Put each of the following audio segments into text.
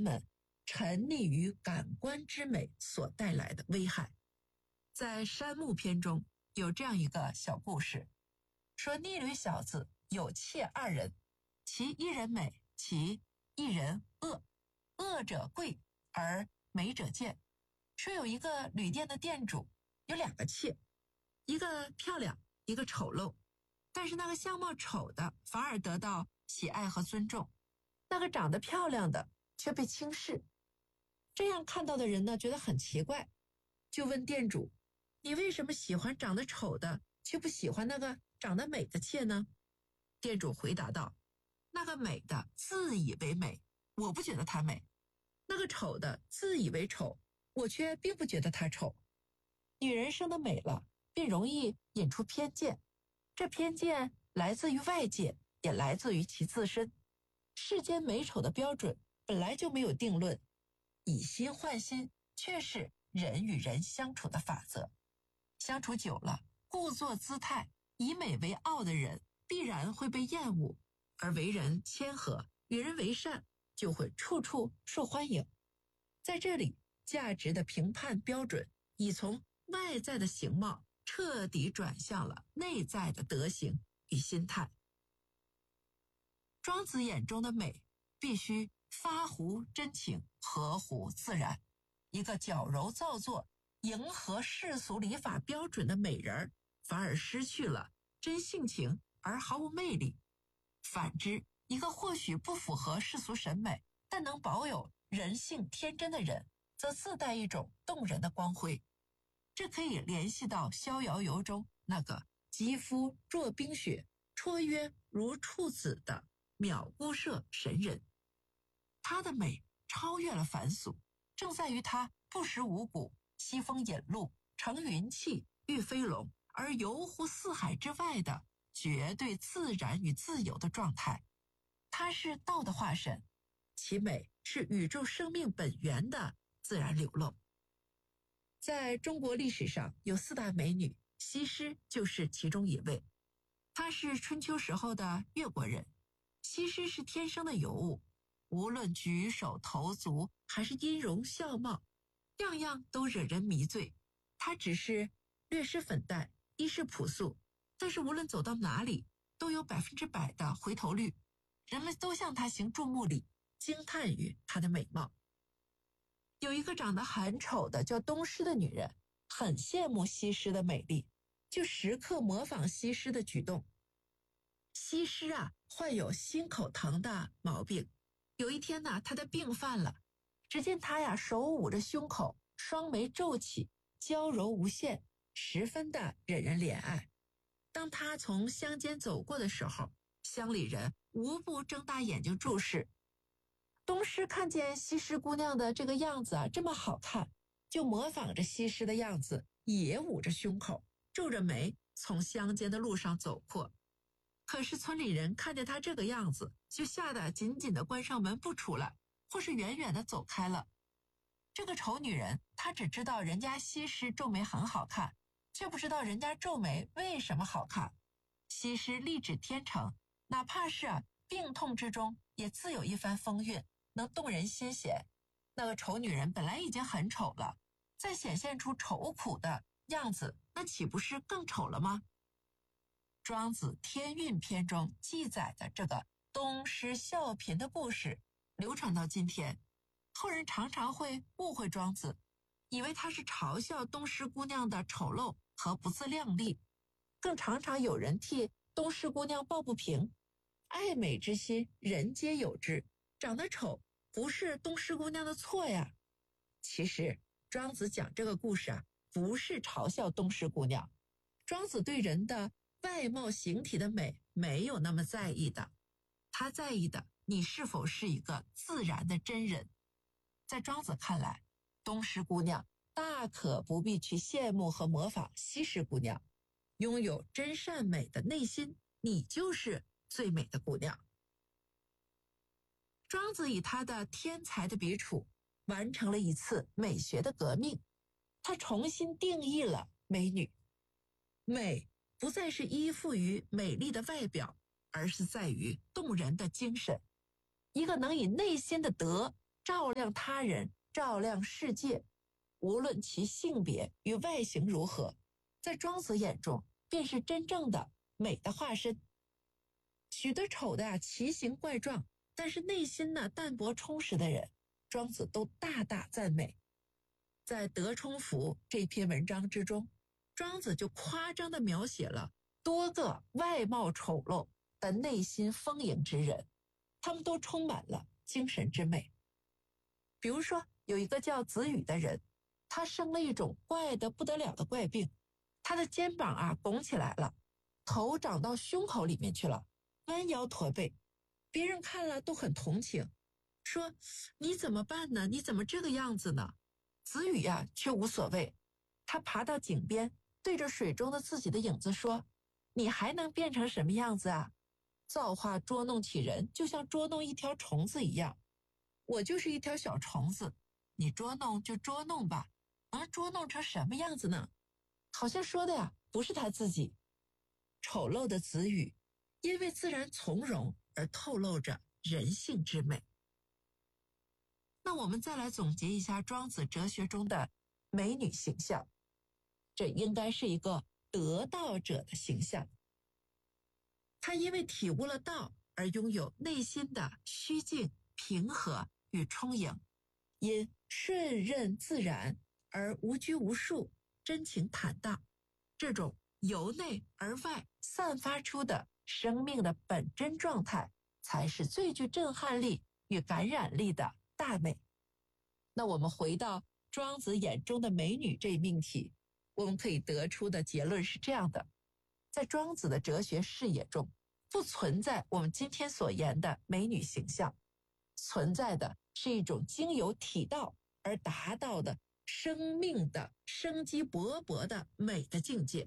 们沉溺于感官之美所带来的危害。在山木篇中有这样一个小故事，说逆旅小子有妾2人，其一人美，其一人恶，恶者贵而美者贱。说有一个旅店的店主有2个妾，一个漂亮，一个丑陋，但是那个相貌丑的反而得到喜爱和尊重，那个长得漂亮的却被轻视。这样看到的人呢，觉得很奇怪，就问店主，你为什么喜欢长得丑的，却不喜欢那个长得美的妾呢？店主回答道，那个美的自以为美，我不觉得她美；那个丑的自以为丑，我却并不觉得她丑。女人生得美了，便容易引出偏见，这偏见来自于外界，也来自于其自身。世间美丑的标准本来就没有定论，以心换心却是人与人相处的法则。相处久了，故作姿态，以美为傲的人必然会被厌恶，而为人谦和，与人为善，就会处处受欢迎。在这里，价值的评判标准已从外在的形貌彻底转向了内在的德行与心态。庄子眼中的美必须发乎真情，合乎自然。一个矫揉造作，迎合世俗礼法标准的美人，反而失去了真性情而毫无魅力。反之，一个或许不符合世俗审美，但能保有人性天真的人，则自带一种动人的光辉。这可以联系到《逍遥游》中那个肌肤若冰雪，绰约如处子的渺姑射神人。她的美超越了凡俗，正在于她不食五谷，西风引路，乘云气，御飞龙，而游乎四海之外的绝对自然与自由的状态。她是道的化身，其美是宇宙生命本源的自然流露。在中国历史上有4大美女，西施就是其中一位。她是春秋时候的越国人。西施是天生的尤物，无论举手投足还是音容笑貌，样样都惹人迷醉。她只是略施粉黛，衣饰朴素，但是无论走到哪里都有100%的回头率，人们都向她行注目礼，惊叹于她的美貌。有一个长得很丑的叫东施的女人，很羡慕西施的美丽，就时刻模仿西施的举动。西施患有心口疼的毛病。有一天她的病犯了，只见她手捂着胸口，双眉皱起，娇柔无限，十分的惹人怜爱。当她从乡间走过的时候，乡里人无不睁大眼睛注视。东施看见西施姑娘的这个样子这么好看，就模仿着西施的样子，也捂着胸口，皱着眉，从乡间的路上走过。可是村里人看见她这个样子，就吓得紧紧地关上门不出来，或是远远地走开了。这个丑女人，她只知道人家西施皱眉很好看，却不知道人家皱眉为什么好看。西施丽质天成，哪怕是病痛之中也自有一番风韵，能动人心弦。那个丑女人本来已经很丑了，再显现出愁苦的样子，那岂不是更丑了吗？庄子天运篇中记载的这个东施效颦的故事流传到今天，后人常常会误会庄子，以为他是嘲笑东施姑娘的丑陋和不自量力，更常常有人替东施姑娘抱不平。爱美之心人皆有之，长得丑不是东施姑娘的错呀。其实庄子讲这个故事不是嘲笑东施姑娘，庄子对人的外貌形体的美没有那么在意的，他在意的你是否是一个自然的真人。在庄子看来，东施姑娘大可不必去羡慕和模仿西施姑娘，拥有真善美的内心，你就是最美的姑娘。庄子以他的天才的笔触，完成了一次美学的革命。他重新定义了美女。美不再是依附于美丽的外表，而是在于动人的精神。一个能以内心的德照亮他人，照亮世界，无论其性别与外形如何，在庄子眼中便是真正的美的化身。许多丑的奇形怪状，但是内心淡泊充实的人，庄子都大大赞美。在《德充符》这篇文章之中，庄子就夸张地描写了多个外貌丑陋但内心丰盈之人，他们都充满了精神之美。比如说，有一个叫子羽的人，他生了一种怪得不得了的怪病，他的肩膀拱起来了，头长到胸口里面去了，弯腰驼背，别人看了都很同情，说你怎么办呢？你怎么这个样子呢？子羽却无所谓，他爬到井边，对着水中的自己的影子说，你还能变成什么样子啊？造化捉弄起人，就像捉弄一条虫子一样，我就是一条小虫子，你捉弄就捉弄吧，能捉弄成什么样子呢？好像说的不是他自己。丑陋的子羽因为自然从容而透露着人性之美。那我们再来总结一下庄子哲学中的美女形象，这应该是一个得道者的形象。他因为体悟了道而拥有内心的虚静、平和与充盈，因顺任自然而无拘无束、真情坦荡，这种由内而外散发出的生命的本真状态，才是最具震撼力与感染力的大美。那我们回到庄子眼中的美女这一命题，我们可以得出的结论是这样的：在庄子的哲学视野中，不存在我们今天所言的美女形象，存在的是一种经由体道而达到的生命的生机勃勃的美的境界。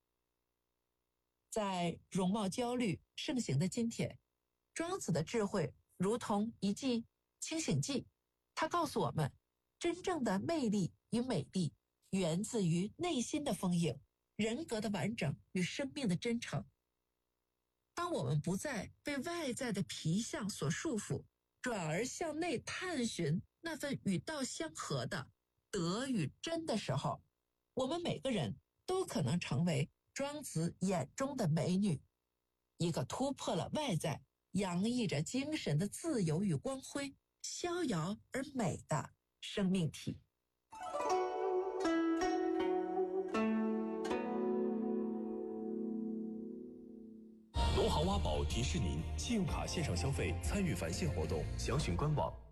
在容貌焦虑盛行的今天，庄子的智慧如同一剂清醒剂，他告诉我们，真正的魅力与美丽源自于内心的丰盈、人格的完整与生命的真诚。当我们不再被外在的皮相所束缚，转而向内探寻那份与道相合的德与真的时候，我们每个人都可能成为庄子眼中的美女，一个突破了外在、洋溢着精神的自由与光辉、逍遥而美的生命体。 农行挖宝提示您，信用卡线上消费参与返现活动，详询官网。